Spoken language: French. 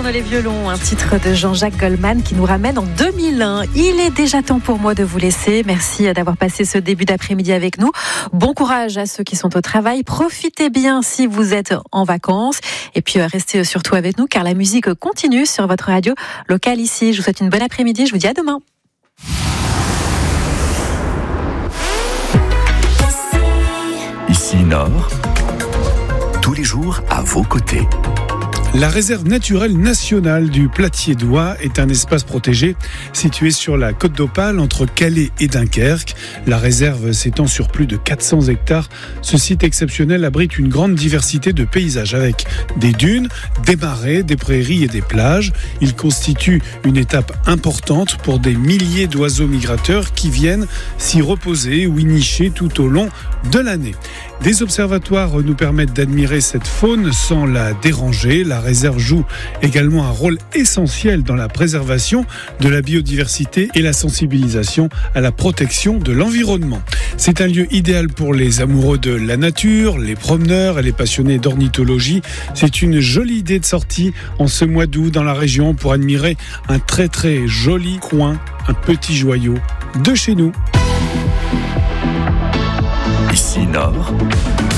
les violons, un titre de Jean-Jacques Goldman qui nous ramène en 2001. Il est déjà temps pour moi de vous laisser. Merci d'avoir passé ce début d'après-midi avec nous. Bon courage à ceux qui sont au travail. Profitez bien si vous êtes en vacances. Et puis restez surtout avec nous car la musique continue sur votre radio locale ici. Je vous souhaite une bonne après-midi. Je vous dis à demain. Ici Nord, tous les jours à vos côtés. La réserve naturelle nationale du Platier-d'Oie est un espace protégé situé sur la côte d'Opale entre Calais et Dunkerque. La réserve s'étend sur plus de 400 hectares. Ce site exceptionnel abrite une grande diversité de paysages avec des dunes, des marais, des prairies et des plages. Il constitue une étape importante pour des milliers d'oiseaux migrateurs qui viennent s'y reposer ou y nicher tout au long de l'année. Des observatoires nous permettent d'admirer cette faune sans la déranger. La réserve joue également un rôle essentiel dans la préservation de la biodiversité et la sensibilisation à la protection de l'environnement. C'est un lieu idéal pour les amoureux de la nature, les promeneurs et les passionnés d'ornithologie. C'est une jolie idée de sortie en ce mois d'août dans la région pour admirer un très très joli coin, un petit joyau de chez nous. Ici Nord,